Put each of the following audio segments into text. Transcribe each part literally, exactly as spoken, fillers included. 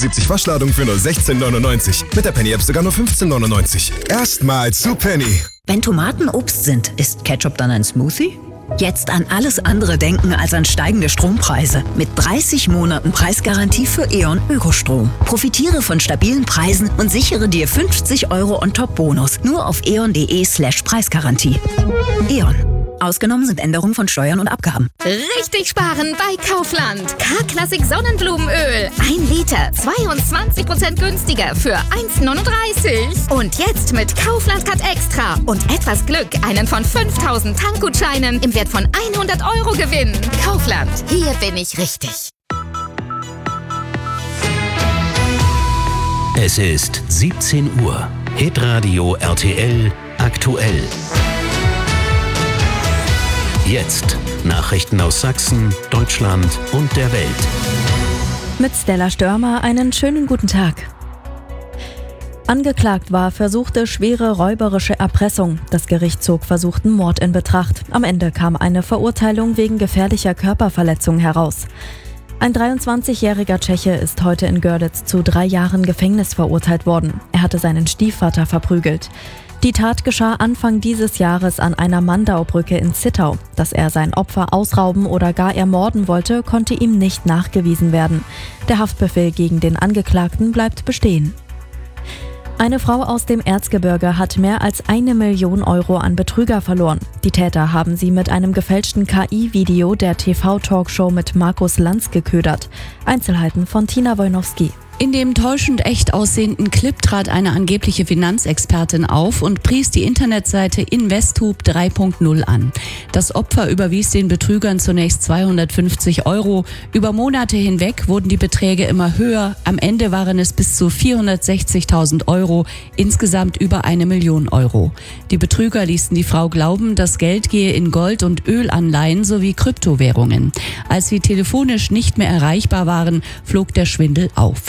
fünfundsiebzig Waschladung für nur sechzehn neunundneunzig. Mit der Penny-App sogar nur fünfzehn neunundneunzig. Erstmals zu Penny. Wenn Tomaten Obst sind, ist Ketchup dann ein Smoothie? Jetzt an alles andere denken als an steigende Strompreise. Mit dreißig Monaten Preisgarantie für E.ON Ökostrom. Profitiere von stabilen Preisen und sichere dir fünfzig Euro On-Top-Bonus. Nur auf eon.de slash Preisgarantie. E.ON. Ausgenommen sind Änderungen von Steuern und Abgaben. Richtig sparen bei Kaufland. K-Classic Sonnenblumenöl. Ein Liter, zweiundzwanzig Prozent günstiger für eins neununddreißig. Und jetzt mit Kaufland Card Extra und etwas Glück einen von fünftausend Tankgutscheinen im Wert von hundert Euro gewinnen. Kaufland, hier bin ich richtig. Es ist siebzehn Uhr. Hitradio R T L aktuell. Jetzt Nachrichten aus Sachsen, Deutschland und der Welt. Mit Stella Störmer einen schönen guten Tag. Angeklagt war versuchte schwere räuberische Erpressung. Das Gericht zog versuchten Mord in Betracht. Am Ende kam eine Verurteilung wegen gefährlicher Körperverletzung heraus. Ein dreiundzwanzigjähriger Tscheche ist heute in Görlitz zu drei Jahren Gefängnis verurteilt worden. Er hatte seinen Stiefvater verprügelt. Die Tat geschah Anfang dieses Jahres an einer Mandaubrücke in Zittau. Dass er sein Opfer ausrauben oder gar ermorden wollte, konnte ihm nicht nachgewiesen werden. Der Haftbefehl gegen den Angeklagten bleibt bestehen. Eine Frau aus dem Erzgebirge hat mehr als eine Million Euro an Betrüger verloren. Die Täter haben sie mit einem gefälschten K I-Video der T V-Talkshow mit Markus Lanz geködert. Einzelheiten von Tina Wojnowski. In dem täuschend echt aussehenden Clip trat eine angebliche Finanzexpertin auf und pries die Internetseite Investhub drei Punkt null an. Das Opfer überwies den Betrügern zunächst zweihundertfünfzig Euro. Über Monate hinweg wurden die Beträge immer höher. Am Ende waren es bis zu vierhundertsechzigtausend Euro, insgesamt über eine Million Euro. Die Betrüger ließen die Frau glauben, das Geld gehe in Gold- und Ölanleihen sowie Kryptowährungen. Als sie telefonisch nicht mehr erreichbar waren, flog der Schwindel auf.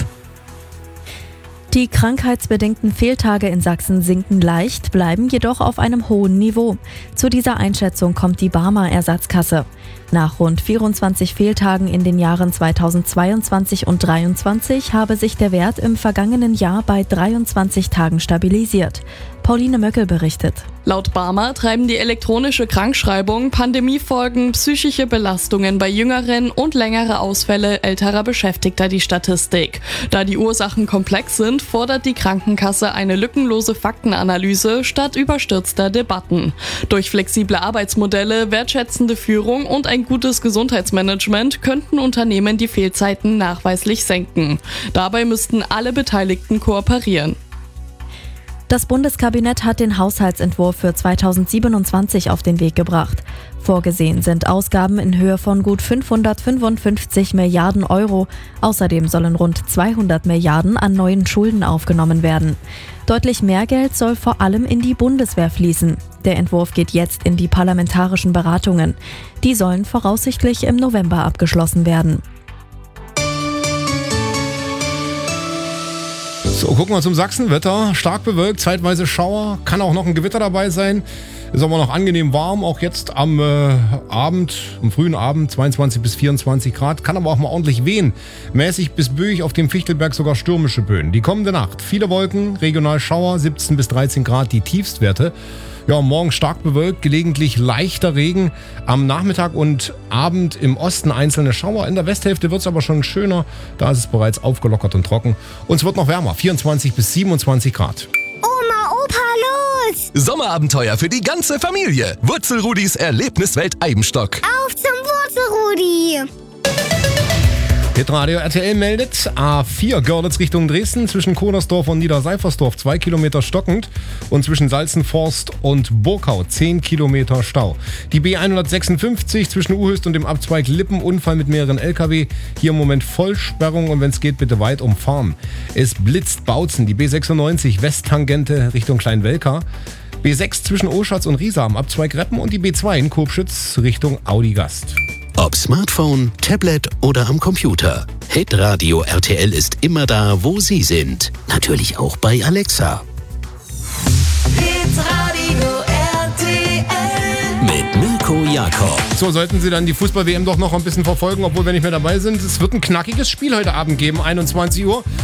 Die krankheitsbedingten Fehltage in Sachsen sinken leicht, bleiben jedoch auf einem hohen Niveau. Zu dieser Einschätzung kommt die Barmer Ersatzkasse. Nach rund vierundzwanzig Fehltagen in den Jahren zweitausendzweiundzwanzig und zweitausenddreiundzwanzig habe sich der Wert im vergangenen Jahr bei dreiundzwanzig Tagen stabilisiert. Pauline Möckel berichtet. Laut Barmer treiben die elektronische Krankschreibung, Pandemiefolgen, psychische Belastungen bei Jüngeren und längere Ausfälle älterer Beschäftigter die Statistik. Da die Ursachen komplex sind, fordert die Krankenkasse eine lückenlose Faktenanalyse statt überstürzter Debatten. Durch flexible Arbeitsmodelle, wertschätzende Führung und ein gutes Gesundheitsmanagement könnten Unternehmen die Fehlzeiten nachweislich senken. Dabei müssten alle Beteiligten kooperieren. Das Bundeskabinett hat den Haushaltsentwurf für zweitausendsiebenundzwanzig auf den Weg gebracht. Vorgesehen sind Ausgaben in Höhe von gut fünfhundertfünfundfünfzig Milliarden Euro. Außerdem sollen rund zweihundert Milliarden an neuen Schulden aufgenommen werden. Deutlich mehr Geld soll vor allem in die Bundeswehr fließen. Der Entwurf geht jetzt in die parlamentarischen Beratungen. Die sollen voraussichtlich im November abgeschlossen werden. So, gucken wir zum Sachsenwetter. Stark bewölkt, zeitweise Schauer, kann auch noch ein Gewitter dabei sein. Ist aber noch angenehm warm, auch jetzt am äh, Abend, am frühen Abend, zweiundzwanzig bis vierundzwanzig Grad. Kann aber auch mal ordentlich wehen. Mäßig bis böig, auf dem Fichtelberg sogar stürmische Böen. Die kommende Nacht, viele Wolken, regional Schauer, siebzehn bis dreizehn Grad die Tiefstwerte. Ja, morgen stark bewölkt, gelegentlich leichter Regen. Am Nachmittag und Abend im Osten einzelne Schauer. In der Westhälfte wird es aber schon schöner. Da ist es bereits aufgelockert und trocken. Und es wird noch wärmer, vierundzwanzig bis siebenundzwanzig Grad. Oma, Opa, los! Sommerabenteuer für die ganze Familie. Wurzelrudis Erlebniswelt Eibenstock. Auf zum Wurzelrudi! Hitradio R T L meldet, A vier Görlitz Richtung Dresden, zwischen Konersdorf und Niederseifersdorf zwei Kilometer stockend und zwischen Salzenforst und Burkau zehn Kilometer Stau. Die B hundertsechsundfünfzig zwischen Uhöst und dem Abzweig Lippen, Unfall mit mehreren L K W, hier im Moment Vollsperrung und wenn es geht, bitte weit umfahren. Es blitzt Bautzen, die B sechsundneunzig Westtangente Richtung Kleinwelka. B sechs zwischen Oschatz und Riesa am Abzweig Reppen und die B zwei in Kobschütz Richtung Audigast. Ob Smartphone, Tablet oder am Computer. Hitradio R T L ist immer da, wo Sie sind. Natürlich auch bei Alexa. Hitradio R T L mit Mirko Jakob. So, sollten Sie dann die Fußball-W M doch noch ein bisschen verfolgen, obwohl wir nicht mehr dabei sind. Es wird ein knackiges Spiel heute Abend geben, einundzwanzig Uhr.